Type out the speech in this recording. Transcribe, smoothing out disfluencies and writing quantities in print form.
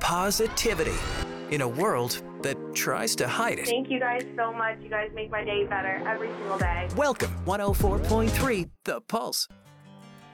positivity in a world that tries to hide it. Thank you guys so much. You guys make my day better every single day. Welcome, 104.3 The Pulse.